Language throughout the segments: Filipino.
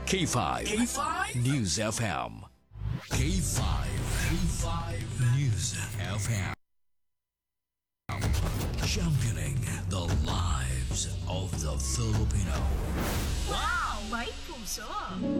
K5 News FM. K5 News FM. Championing the lives of the Filipino. Wow! May puso!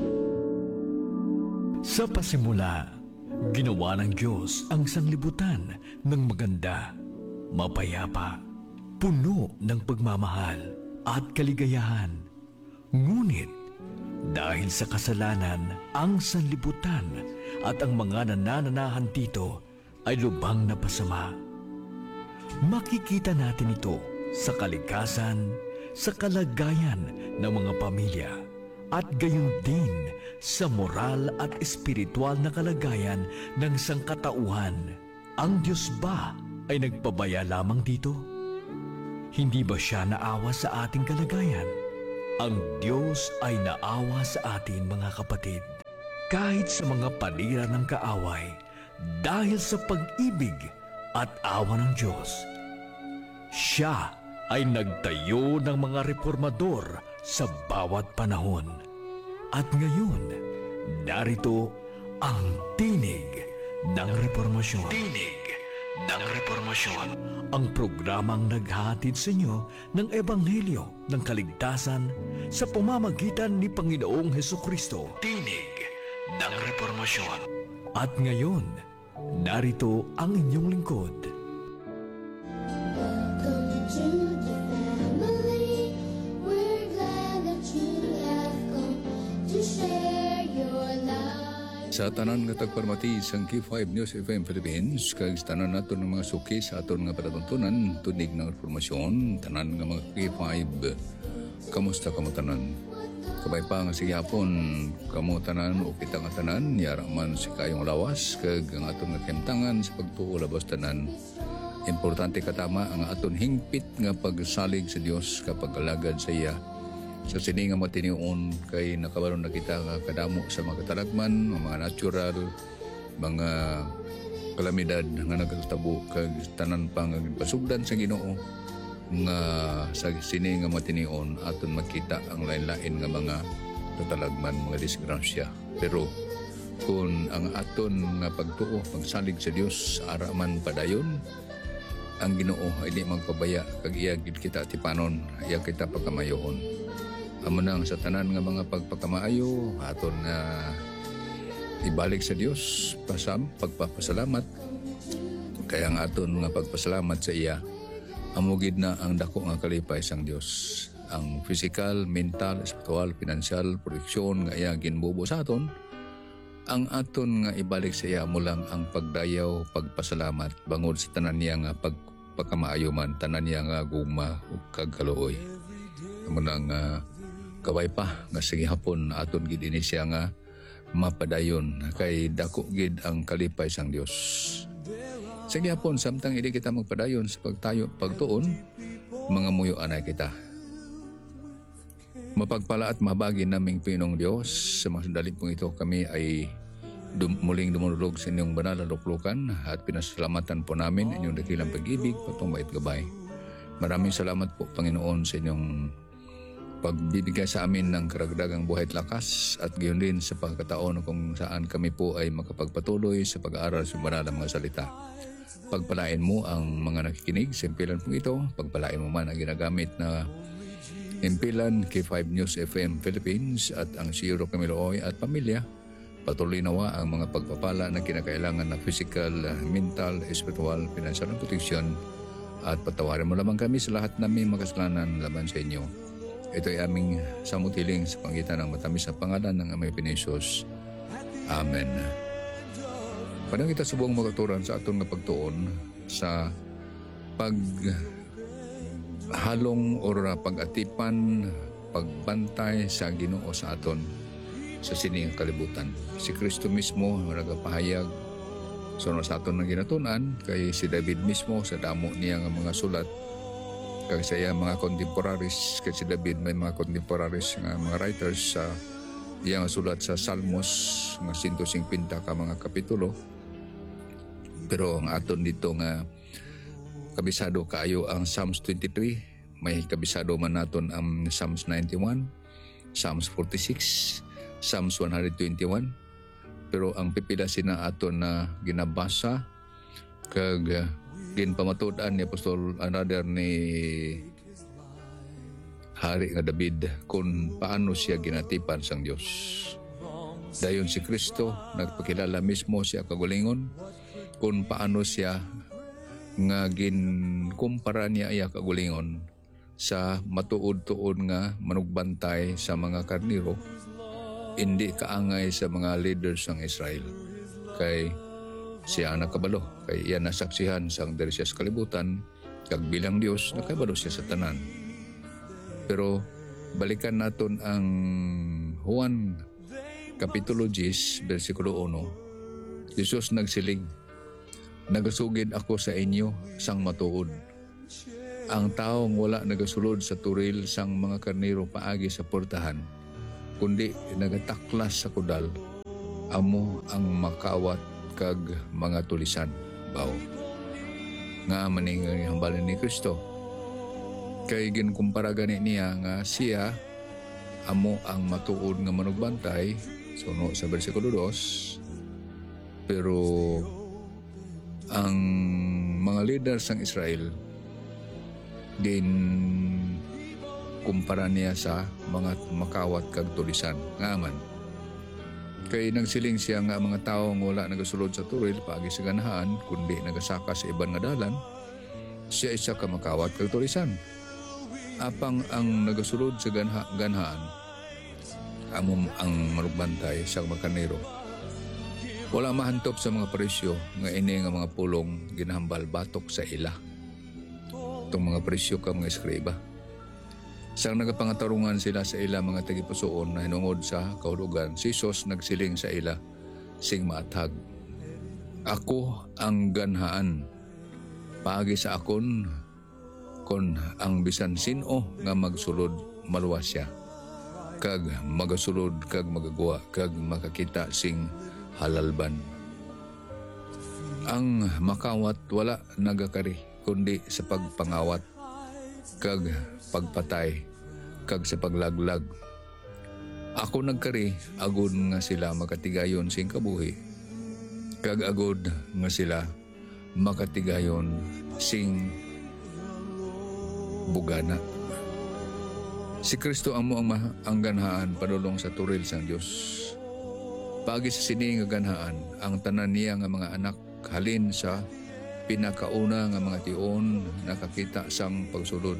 Sa pasimula, ginawa ng Diyos ang sanglibutan ng maganda, mapayapa, puno ng pagmamahal at kaligayahan. Ngunit, dahil sa kasalanan, ang sanlibutan at ang mga nanananahan dito ay lubhang napasama. Makikita natin ito sa kalikasan, sa kalagayan ng mga pamilya, at gayon din sa moral at espiritual na kalagayan ng sangkatauhan. Ang Diyos ba ay nagpabaya lamang dito? Hindi ba siya naawa sa ating kalagayan? Ang Diyos ay naawa sa atin, mga kapatid, kahit sa mga panira ng kaaway, dahil sa pag-ibig at awa ng Diyos. Siya ay nagtayo ng mga reformador sa bawat panahon. At ngayon, narito ang tinig ng reformasyon. Tinig ng reformasyon. Ang programang naghahatid sa inyo ng Ebanghelyo ng Kaligtasan sa pamamagitan ni Panginoong Hesukristo. Tinig ng reformasyon. At ngayon, narito ang inyong lingkod. Welcome to the family. We're glad that you have come to share your life. Sa tanan nga tagparmati sang K5 News FM Philippines, kag tanan nato ng mga suki sa aton nga palatuntunan, tunig ng informasyon, tanan nga mga K5, kamusta kamo tanan? Kabay pa nga sige hapon, kamo tanan o kita nga tanan, yaraman si kayong lawas, kag ang aton nga kemtangan sa pagtuo labas tanan. Importante katama ang aton hingpit nga pagsalig sa Dios kapag alagad sa iya. Sa sini nga matiniun kay nakabaron na kita nga kadamo sa mga katalagman, mga natural, mga kalamidad nga nagtabo kag tanan pa nga pasugdan sa Ginoo nga sa sini nga matiniun aton makita ang lain-lain nga mga katalagman, mga disgrasya. Pero kung ang aton nga pagtuo, pagsalig sa Dios ara man padayon, ang Ginoo ay di magpabaya kag iya gid kita tipanon, iya kita pagkamayohon. Amo nang sa tanan nga mga pagpakamaayo aton nga ibalik sa Dios pagpapasalamat. Kaya ang aton nga pagpasalamat sa iya amo gid na ang dako nga kalipay sang Dios. Ang physical, mental, spiritual, financial, proteksyon nga iya ginbubo sa aton, ang aton nga ibalik sa iya mo lang ang pagdayaw, pagpasalamat bangod sa tanan niya nga pagpakamaayo man, tanan niya nga gugma ug kagkaluoy. Amo nang kabay pa nga sige hapon aton gid ini siya nga mapadayon kay dako gid ang kalipay sang Dios. Sige hapon samtang idi kita magpadayon sa pagtuon, mga muyo anay kita. Mapagpala at mabagi naming Pinong Dios, sa mga sandali pong ito kami ay muling dumulog sa inyong banal na luklukan at pinasalamatan po namin inyong dakilang pag-ibig, patungmait gabay. Maraming salamat po Panginoon sa inyong pagbibigay sa amin ng karagdagang buhay at lakas at gayon din sa pagkataon kung saan kami po ay makapagpatuloy sa pag-aaral sa banal na mga salita. Pagpalain mo ang mga nakikinig sa impilan pong ito, pagpalain mo man ang ginagamit na impilan K5 News FM Philippines at ang Siro Camilooy at pamilya. Patuloy nawa ang mga pagpapala na kinakailangan na physical, mental, spiritual, financial at protection at patawarin mo lamang kami sa lahat naming makasalanan laban sa inyo. Ito ay aming samutiling sa pangitan ng matamis na pangalan ng aming Pinisos. Amen. Padang kita subong magaturan sa aton nga pagtuon sa paghalong o pag-atipan, pagbantay sa Ginoo sa aton sa sining kalibutan. Si Kristo mismo nagapahayag sa aton nga ginatunan kay si David mismo sa damo niya nga mga sulat. Kaya saya mga contemporaries, kasi David may mga contemporaries nga mga writers sa iyang sulat sa Salmos nga 150 ka mga kapitulo. Pero ang aton dito nga kabisado kaayo ang Psalms 23, may kabisado man naton ang Psalms 91, Psalms 46, Psalms 121. Pero ang pipila sina aton na ginabasa kag ginpamatudan ni Apostol another ni Hari nga David kung paano siya ginatipan sang Dios. Dayon si Kristo nagpakilala mismo siya kagulingon kung paano siya nga ginkumpara niya iya kagulingon sa matuod-tuod nga manugbantay sa mga karniro, hindi kaangay sa mga leaders ng Israel. Kay siya nakabalo, kay iya nasaksihan sang diri siya sa kalibutan, kag bilang Dios nakabalo siya sa tanan. Pero balikan naton ang Juan Kapitulo 10, versikulo 1. Jesus nagsiling, nagasugid ako sa inyo sang matuod. Ang taong wala nagasulod sa turil sang mga karniro paagi sa portahan, kundi nagataklas sa kudal, amo ang makawat kag mga tulisan. Bao. Nga maning hambalan ni Kristo. Kay ginkumpara gani niya nga siya amo ang matuod nga manugbantay, suno sa bersikulo 2. Pero ang mga leader sang Israel din kumpara niya sa mga makawat kag tulisan nga man. Kay nagsiling siya nga mga tawo nga wala nagasulod sa turil paagi sa ganahan kundi nagasaka sa iban nga dalan, siya isa ka makawat kag tulisan. Apang ang nagasulod sa ganahan amo ang manugbantay sa makanero. Wala mahantop sa mga presyo nga ini nga mga pulong ginahambal batok sa ila. Itong mga presyo ka mga eskriba. Sang nagapangatarungan sila sa ila mga tagipusoon na hinungod sa kahulugan, si Jesus nagsiling sa ila, sing maatag. Ako ang ganhaan. Paagi sa akon, kon ang bisan sino nga magsulod maluwas siya. Kag magasulod kag magagawa kag makakita sing halalban. Ang makawat wala nagakari kundi sa pagpangawat kag pagpatay kag sa paglaglag. Ako nagkari agud nga sila makatigayon sing kabuhi kag agud nga sila makatigayon sing bugana. Si Kristo amo ang ganhaan padulong sa turil sang Dios. Pagi sa sini nga ganhaan ang tanan niya nga mga anak halin sa pinakauna nga mga tion nakakita sang pagsulod.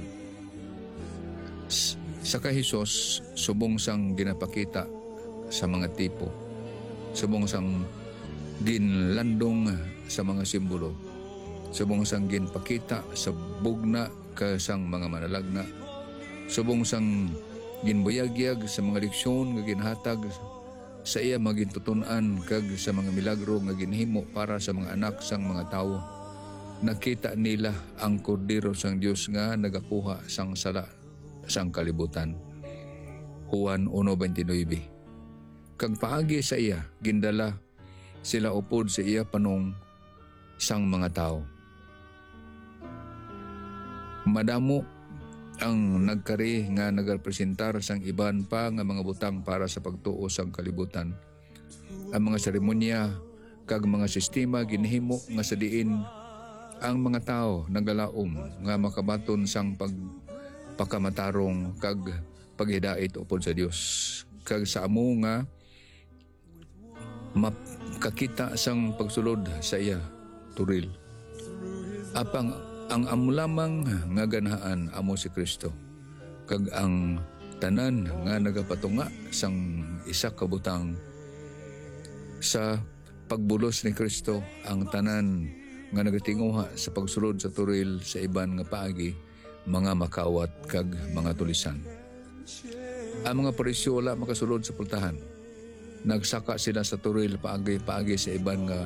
Sa kay Hesus subong sang ginapakita sa mga tipo, subong sang ginlandong sa mga simbolo, subong sang ginpakita sa bugna ka sang mga manalagna, subong sang ginbuyagyag sa mga leksyon nga ginhatag sa iya magintutunan kag sa mga milagro nga ginhimo para sa mga anak sang mga tawo. Nakita nila ang kordero sang Dios nga nagakuha sang sala sang kalibutan. Juan 1:29. Kag paagi sa iya gindala sila upod sa iya panong sang mga tao. Madamo ang nagkari nga nagrepresentar sang iban pa nga mga butang para sa pagtuo sang kalibutan. Ang mga seremonya kag mga sistema ginhimo nga sa diin ang mga tao nagalaom nga makabaton sang pagpakamatarong kag paghidait upod sa Dios kag sa amo nga makakita sang pagsulod sa iya turil. Apang ang amo lamang nga ganhaan amo si Kristo kag ang tanan nga nagapatunga sang isa ka butang sa pagbulos ni Kristo, ang tanan nga nagatinguha sa pagsulod sa turil sa iban nga paagi, mga makawat kag mga tulisan. Ang mga parisyo wala makasulod sa pultahan. Nagsaka sila sa turil paagi sa iban nga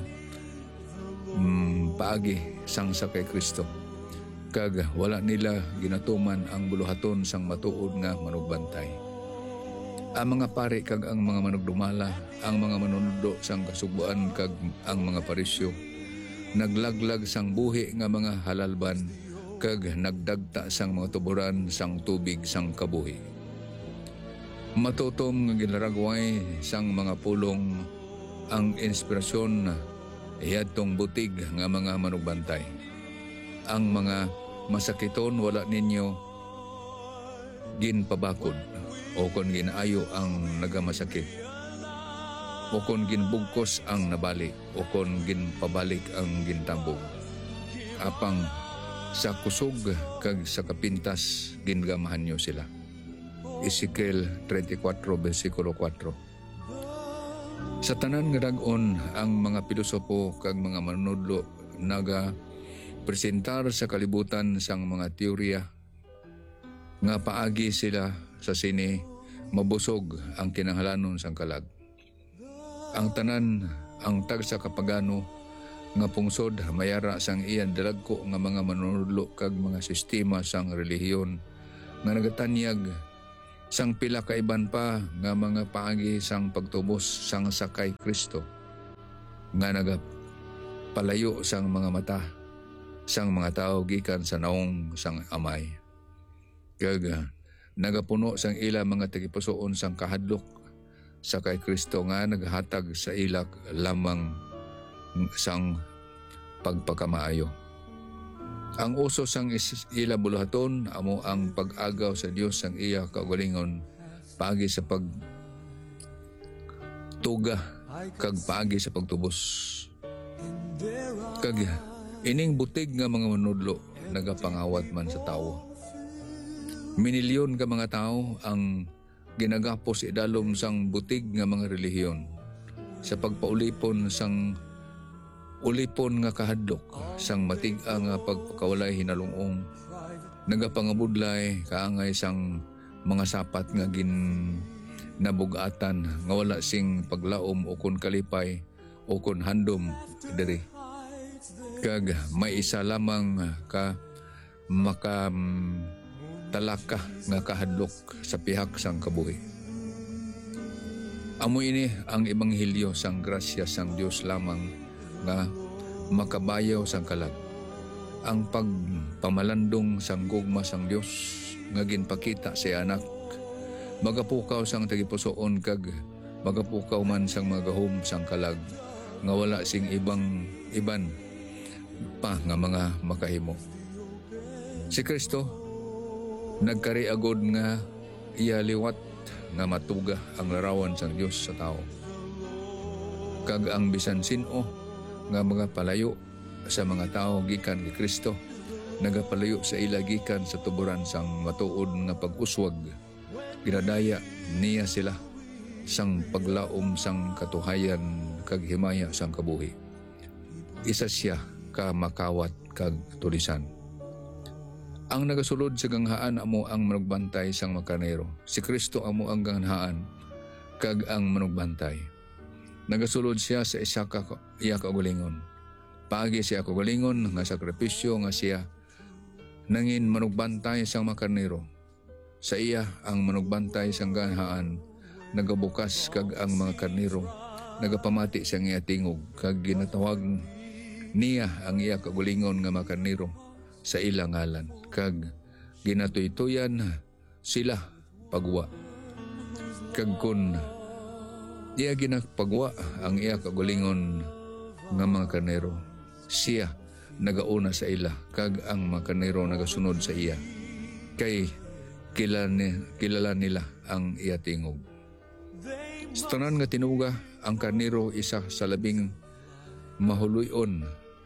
paagi sang sa kay Kristo. Kag wala nila ginatuman ang buluhaton sang matuod nga manugbantay. Ang mga pari kag ang mga manugdumala, ang mga manunundo sang kasugbuan kag ang mga parisyo, naglaglag sang buhi nga mga halalban kag nagdagta sang mga tuburan sang tubig sang kabuhi. Matutom nga gilaragway sang mga pulong ang inspirasyon iadtong butig nga mga manugbantay. Ang mga masakiton wala ninyo ginpabakod o kon ginaayo ang nagamasakit o kon ginbugkos ang nabali o kon ginpabalik ang gintambong. Apang sa kusog kag sa kapintas gingamahan nyo sila. Ezekiel 34 versikulo 4. Sa tanan nga dag-on ang mga pilosopo kag mga manunodlo naga presentar sa kalibutan sang mga teorya nga paagi sila sa sini mabusog ang kinahanglanon sang kalag. Ang tanan ang tagsa kapagano nga pungsod mayara sang iyan dalagko nga mga manunodlo kag mga sistema sang relihiyon nga nagatanyag sang pila kaiban pa nga mga paagi sang pagtubos sang sakay Kristo nga nagapalayo sang mga mata sang mga tao gikan sa naong sang amay. Kag nagapuno sang ila mga tagipusoon sang kahadlok sakay Kristo nga naghatag sa ilak lamang sang pagpakamaayo. Ang uso sang ila buluhaton amo ang pag-agaw sa Dios sang iya kaugalingon paagi sa pagtuga kag paagi sa pagtubos. Kag ining butig nga mga manudlo nagapangawat man sa tao. Minilyon ka mga tao ang ginagapos idalom sang butig nga mga relihiyon sa pagpaulipon sang ulipon nga kahadlok sang matig-a nga pagpakawalay hinalungong nagapangabudlay kaangay sang mga sapat nga nabugatan nga wala sing paglaom o kon kalipay o kon handom diri kag may isa lamang ka talaka nga kahadlok sa pihak sang kabuhi. Amo ini ang ebanghelyo sang grasya sang Dios lamang nga makabayaw sang kalag. Ang pagpamalandong sang gugma sang Dios nga ginpakita sa anak magapukaw sang tagipusoon kag magapukaw man sang mga gahom sang kalag nga wala sing iban pa nga mga makahimo. Si Kristo nagkariagod nga iya liwat nga matuga ang larawan sang Dios sa tao. Kag ang bisan sino nga mga palayo sa mga tao gikan ni Kristo nagapalayo sa ila gikan sa tuburan sang matuod nga pag-uswag ginadaya niya sila sang paglaom sang katuhayan kag himaya sang kabuhi. Isa siya ka makawat kag tulisan. Ang nagasulod sa ganghaan amo ang manugbantay sang makarnero. Si Kristo amo ang ganghaan kag ang manugbantay. Nagasulod siya sa isa ka iya kaugalingon. Paagi siya kaugalingon nga sakripisyo nga siya nangin manugbantay sang makarnero. Sa iya ang manugbantay sang ganghaan nagabukas kag ang mga karnero nagapamati sa iya tingog kag ginatawag niya ang iya kaugalingon nga makarnero sa ilang ngalan kag ginatuytuyan sila pagwa kag kun iya ginapagwa ang iya kaugalingon nga mga karnero siya nagauna sa ila kag ang mga karnero nagasunod sa iya kay kilala nila ang iya tingog. Sa tanan nga tinuga ang karnero isa sa labing mahuluyon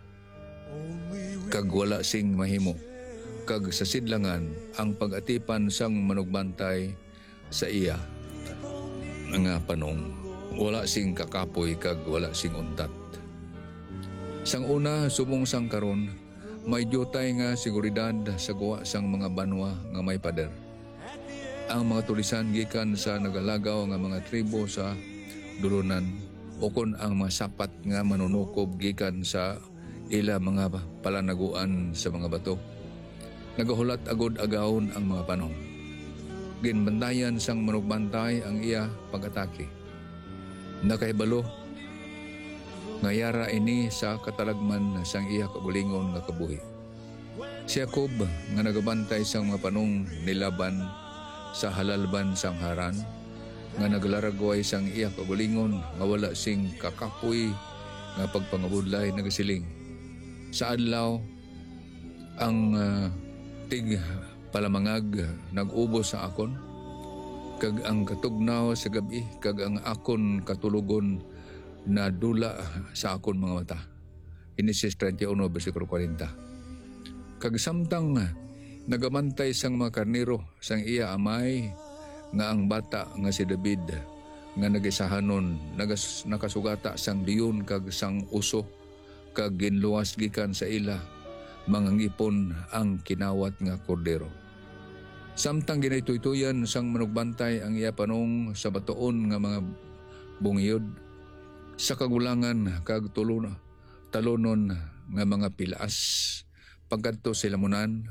kag wala sing mahimo kag sa sidlangan ang pag-atipan sang manugbantay sa iya nga panong wala sing kakapoy kag wala sing untat. Sang una subong sang karon may diutay nga seguridad sa guwa sang mga banwa nga may pader. Ang mga tulisan gikan sa nagalagaw nga mga tribo sa dulunan o kon ang mga sapat nga manunukob gikan sa ila mga palanaguan sa mga bato. Nagahulat agod agahon ang mga panong. Ginbantayan sang manugbantay ang iya pag-atake. Nakaibalo ngayara ini sa katalagman sang iya kagulingon nga kabuhi. Si Jacob nga nagabantay sang mga panong nilaban sa halalban sang Haran nga naglaragway sang iya kagulingon nga wala sing kakapoy nga pagpangabudlay nagasiling. Sa adlaw ang tig palamangag nag-ubos sa akon, kag ang katugnaw sa gabi, kag ang akon katulugon na dula sa akon mga mata. Genesis 31 versikulo 40. Kag samtang nagamantay sang mga karnero sang iya amay nga ang bata nga si David nga nagisahanon nakasugata sang diyon kag sang uso kag ginluwas gikan sa ila mga ngipon ang kinawat nga kordero. Samtang ginaytoy-toyan sang manugbantay ang iya panong sa batoon nga mga bungiyod sa kagulangan kag talonon nga mga pilaas pagkadto sa lamunan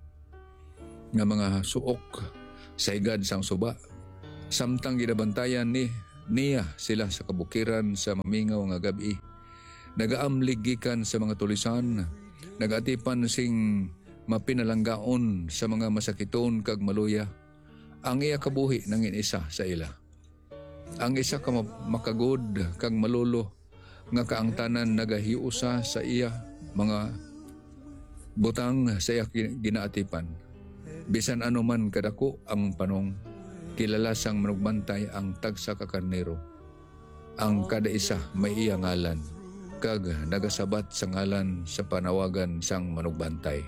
nga mga suok sa higad sang suba. Samtang ginabantayan niya sila sa kabukiran sa mamingaw nga gabi, nagaamlig gikan sa mga tulisan, nagatipan sing mapinalanggaon sa mga masakiton kag maluya. Ang iya kabuhi nangin isa sa ila. Ang isa ka makagod kag malolo nga kaangtanan nagahiusa sa iya mga butang sa iya ginaatipan. Bisan ano man kadako ang panong, kilala sang manugbantay ang tagsa ka karnero. Ang kada isa may iya ngalan, kag nagasabat sa ngalan sa panawagan sang manugbantay.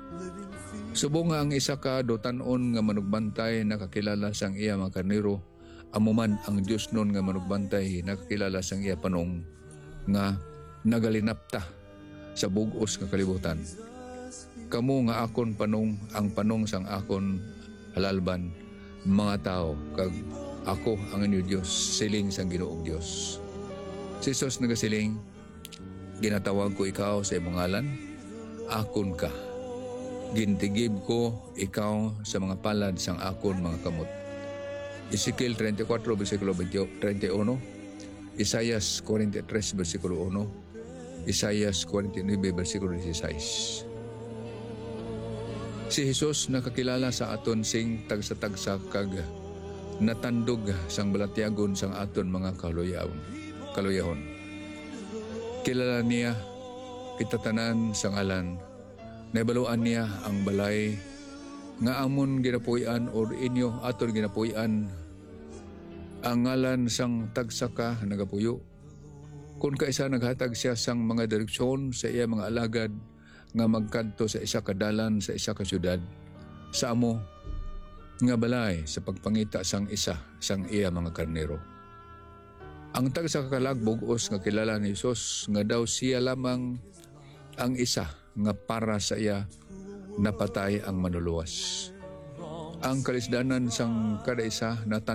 Subong nga ang isa ka dotanon nga manugbantay nakakilala sang iya mga karnero, amuman ang Diyos nun nga manugbantay nakakilala sang iya panong nga nagalinapta sa bugos nga kalibutan. Kamu nga akon panong, ang panong sang akon halalban, mga tao, kag ako ang inyo Diyos, siling sang Ginoong Diyos. Si Jesus nagasiling, ginatawag ko ikaw sa imong ngalan, akon ka. Gintigib ko ikaw sa mga palad sang akon mga kamot. Ezekiel 34, versikulo 31, Isaias 43, versikulo 1, Isaias 49, versikulo 16. Si Jesus nakakilala sa aton sing tagsa-tagsa kag natandog sang balatyagon sang aton mga kaluyahon. Kilala niya kita tanan sa ngalan. Nabaluan niya ang balay nga amon ginapuy-an or inyo aton ginapuy-an ang ngalan sang tagsaka nagapuyo. Kung kaisa naghatag siya sang mga direksyon sa iya mga alagad nga magkadto sa isa ka dalan sa isa ka syudad, sa amo nga balay sa pagpangita sang isa sang iya mga karnero. Ang tagsa ka kalagbog-os nga kilala ni Jesus nga daw siya lamang ang isa nga para sa iya napatay ang manuluwas. Ang kalisdanan sang kada isa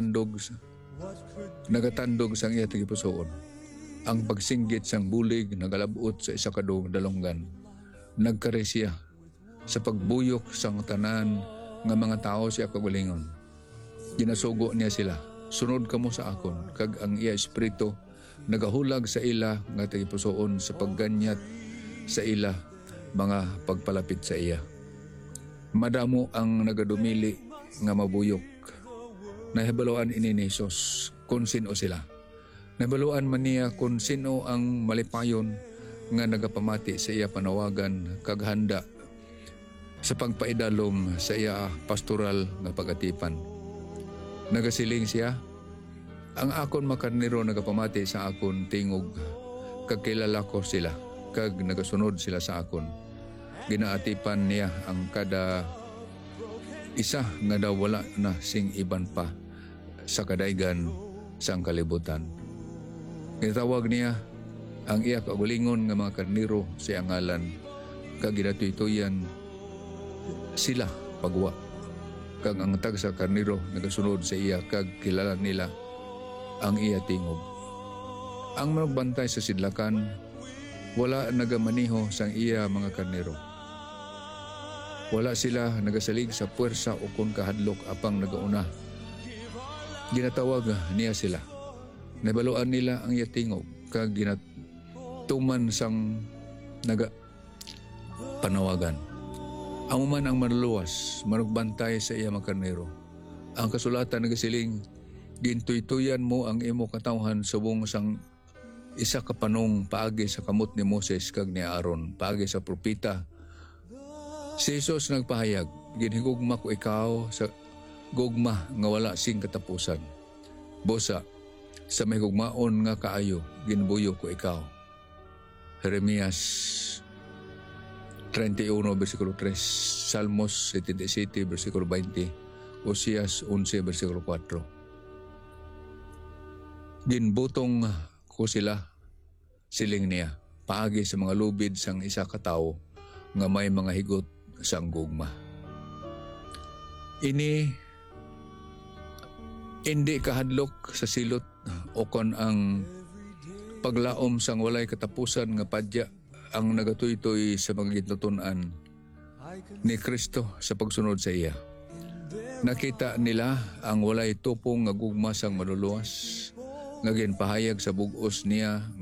nagatandog sang iya tigipusoon. Ang pagsinggit sang bulig nagalabot sa isa ka dalonggan. Nagkari siya sa pagbuyok sang tanan nga mga tao siya kagulingon. Ginasugo niya sila, sunod kamo sa akon, kag ang iya espiritu nagahulag sa ila nga tigipusoon sa pagganyat sa ila mga pagpalapit sa iya. Madamo ang nagadumili nga mabuyok. Nahibaluan ini ni Jesus kung sino sila. Nahibaluan man niya kung sino ang malipayon nga nagapamati sa iya panawagan kag handa sa pagpaidalom sa iya pastoral nga pagatipan. Nagasiling siya, ang akon makarnero nagapamati sa akon tingog, kag kilala ko sila, kag nagasunod sila sa akon. Ginaatipan niya ang kada isa nga daw wala na sing iban pa sa kadaigan sang kalibutan. Ginatawag niya ang iya kagulingon nga mga karnero sa ngalan, kag ginatuytoyan sila pagwa. Kag ang tagsa karnero nagasunod sa iya, kag kilala nila ang iya tingog. Ang magbantay sa sidlakan, wala nagamaniho sang iya mga karnero. Wala sila nagasalig sa puwersa o kung kahadlok apang nagauna. Ginatawag niya sila. Nabaluan nila ang iya tingog, kag tuman sang panawagan. Amuman ang manluwas, manugbantay sa iya mga karnero. Ang kasulatan nagasiling, Gintuy-tuyan mo ang imo katawhan subong sang isa ka panong paagi sa kamot ni Moses kag ni Aaron, paagi sa propeta. Si Jesus nagpahayag, ginhigugma ko ikaw sa gugma nga wala sing katapusan. Bosa, sa may gugmaon nga kaayo, ginbuyo ko ikaw. Jeremias 31, versikulo 3, Salmos 77, versikulo 20, Oseas 11, versikulo 4. Ginbutong ko sila, siling niya, paagi sa mga lubid sang isa ka tawo nga may mga higot sang gugma. Ini hindi kahadlok sa silot o kon ang paglaom sang walay katapusan nga padya ang nagatuytoy sa mga gintutunan ni Kristo sa pagsunod sa iya. Nakita nila ang walay tupong nga gugma sang maluluwas nga ginpahayag sa bug-os niya